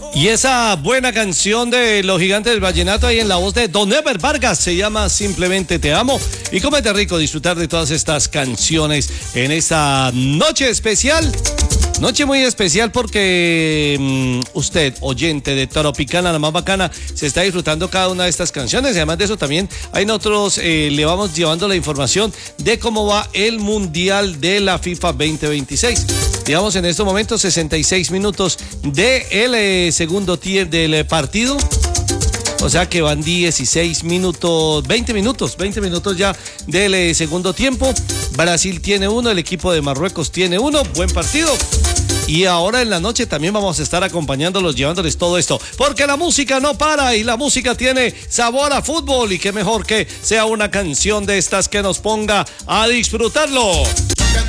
Y esa buena canción de los Gigantes del Vallenato ahí en la voz de Don Ever Vargas se llama Simplemente Te Amo. Y cómete rico disfrutar de todas estas canciones en esta noche especial. Noche muy especial porque usted, oyente de Tropicana, la más bacana, se está disfrutando cada una de estas canciones. Y además de eso también hay nosotros le vamos llevando la información de cómo va el Mundial de la FIFA 2026. Digamos en estos momentos 66 minutos del segundo tiempo del partido. O sea que van 16 minutos, 20 minutos ya del segundo tiempo. Brasil tiene uno, el equipo de Marruecos tiene uno. Buen partido. Y ahora en la noche también vamos a estar acompañándolos, llevándoles todo esto. Porque la música no para y la música tiene sabor a fútbol. Y qué mejor que sea una canción de estas que nos ponga a disfrutarlo.